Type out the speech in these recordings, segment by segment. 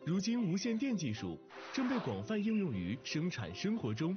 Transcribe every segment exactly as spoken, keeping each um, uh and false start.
如今无线电技术正被广泛应用于生产生活中。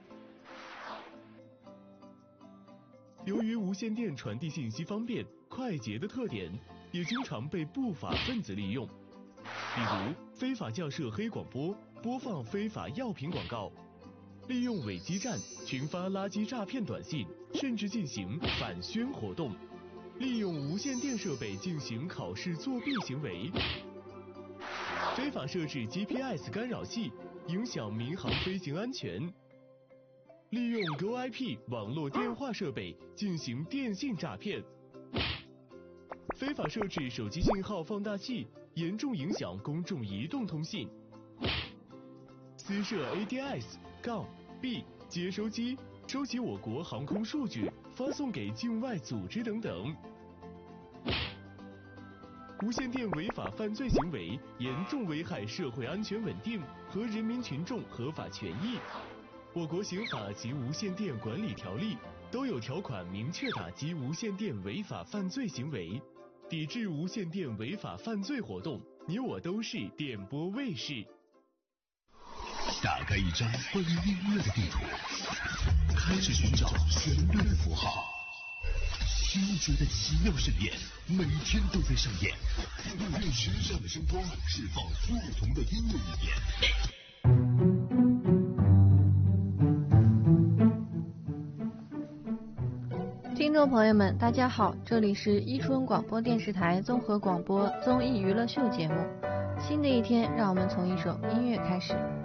由于无线电传递信息方便、快捷的特点，也经常被不法分子利用，比如非法校设黑广播、播放非法药品广告，利用伪基站群发垃圾诈骗短信，甚至进行反宣活动，利用无线电设备进行考试作弊行为，非法设置 G P S 干扰器，影响民航飞行安全，利用 Go I P 网络电话设备进行电信诈骗，非法设置手机信号放大器，严重影响公众移动通信，私设 A D S-B 接收机，收集我国航空数据，发送给境外组织等等。无线电违法犯罪行为严重危害社会安全稳定和人民群众合法权益。我国刑法及无线电管理条例都有条款明确打击无线电违法犯罪行为，抵制无线电违法犯罪活动。你我都是电波卫士。 打开一张关于音乐的地图，开始寻找旋律的符号。听觉的奇妙盛宴，每天都在上演。用时尚的声光释放不同的音乐语言。听众朋友们，大家好，这里是伊春广播电视台综合广播综艺娱乐秀节目。新的一天，让我们从一首音乐开始。